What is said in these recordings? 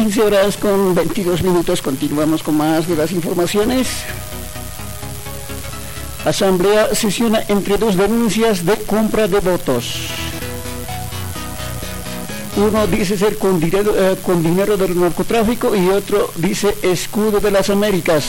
15 horas con 22 minutos, continuamos con más de las informaciones. Asamblea sesiona entre dos denuncias de compra de votos. Uno dice ser con dinero del narcotráfico y otro dice escudo de las Américas.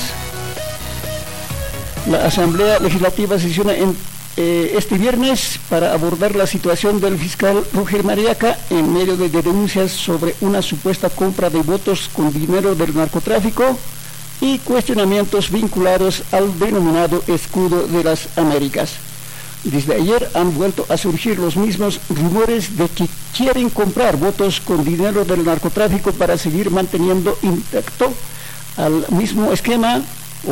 La Asamblea Legislativa sesiona este viernes para abordar la situación del fiscal Roger Mariaca en medio de denuncias sobre una supuesta compra de votos con dinero del narcotráfico y cuestionamientos vinculados al denominado escudo de las Américas. Desde ayer han vuelto a surgir los mismos rumores de que quieren comprar votos con dinero del narcotráfico para seguir manteniendo intacto el mismo esquema,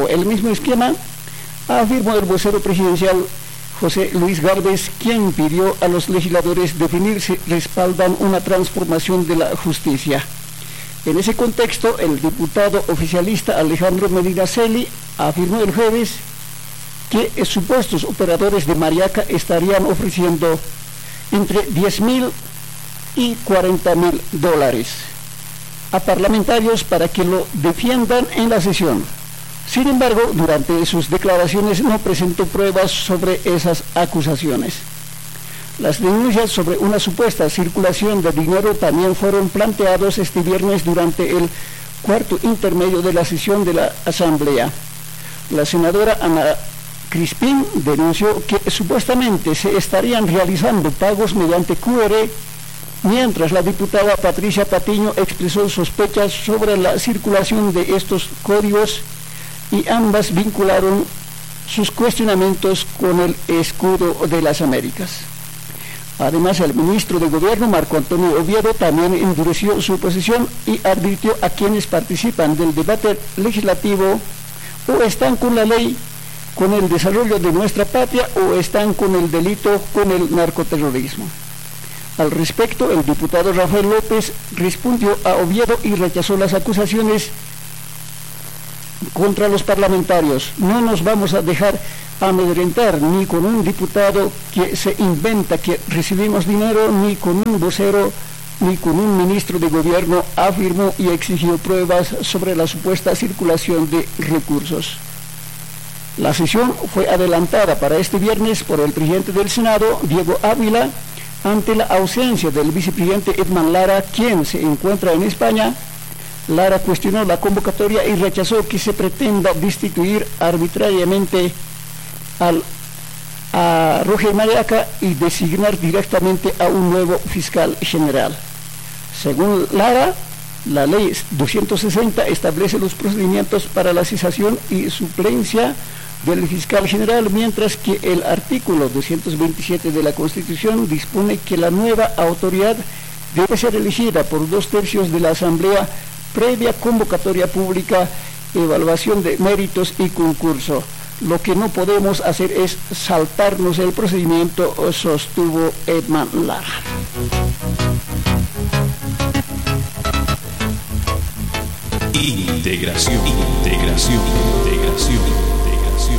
afirmó el vocero presidencial José Luis Gálvez, quien pidió a los legisladores definir si respaldan una transformación de la justicia. En ese contexto, el diputado oficialista Alejandro Medina Celi afirmó el jueves que supuestos operadores de Mariaca estarían ofreciendo entre $10,000 y $40,000 a parlamentarios para que lo defiendan en la sesión. Sin embargo, durante sus declaraciones no presentó pruebas sobre esas acusaciones. Las denuncias sobre una supuesta circulación de dinero también fueron planteados este viernes durante el cuarto intermedio de la sesión de la Asamblea. La senadora Ana Crispín denunció que supuestamente se estarían realizando pagos mediante QR, mientras la diputada Patricia Patiño expresó sospechas sobre la circulación de estos códigos y ambas vincularon sus cuestionamientos con el escudo de las Américas. Además, el ministro de Gobierno, Marco Antonio Oviedo, también endureció su posición y advirtió a quienes participan del debate legislativo o están con la ley, con el desarrollo de nuestra patria o están con el delito, con el narcoterrorismo. Al respecto, el diputado Rafael López respondió a Oviedo y rechazó las acusaciones contra los parlamentarios. No nos vamos a dejar amedrentar ni con un diputado que se inventa que recibimos dinero, ni con un vocero, ni con un ministro de Gobierno, afirmó y exigió pruebas sobre la supuesta circulación de recursos. La sesión fue adelantada para este viernes por el presidente del Senado, Diego Ávila, ante la ausencia del vicepresidente Edman Lara, quien se encuentra en España. Lara cuestionó la convocatoria y rechazó que se pretenda destituir arbitrariamente a Roger Mariaca y designar directamente a un nuevo fiscal general. Según Lara, la ley 260 establece los procedimientos para la cesación y suplencia del fiscal general, mientras que el artículo 227 de la Constitución dispone que la nueva autoridad debe ser elegida por 2/3 de la Asamblea previa convocatoria pública, evaluación de méritos y concurso. Lo que no podemos hacer es saltarnos el procedimiento, sostuvo Edman Lara. Integración.